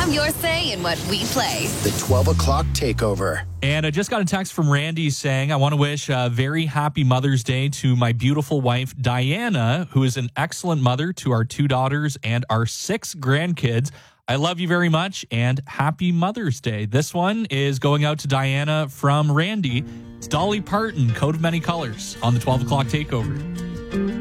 Have your say in what we play. The 12 o'clock takeover. And I just got a text from Randy saying, I want to wish a very happy Mother's Day to my beautiful wife, Diana, who is an excellent mother to our 2 daughters and our 6 grandkids. I love you very much and happy Mother's Day. This one is going out to Diana from Randy. It's Dolly Parton, Coat of Many Colors on the 12 o'clock takeover.